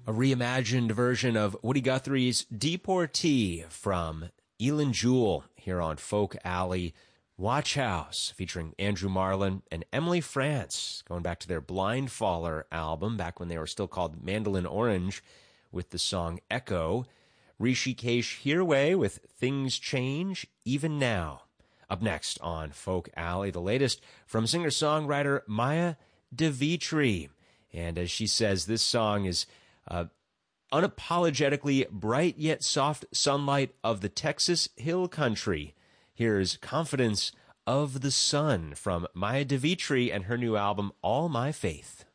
A reimagined version of Woody Guthrie's Deportee from Elin Jewell here on Folk Alley. Watch House, featuring Andrew Marlin and Emily France, going back to their Blind Faller album, back when they were still called Mandolin Orange, with the song Echo. Rishikesh Hirway with Things Change, Even Now. Up next on Folk Alley, the latest from singer-songwriter Maya DeVitri. And as she says, this song is unapologetically bright yet soft sunlight of the Texas Hill Country. Here's Confidence of the Sun from Maya DeVitri and her new album, All My Faith.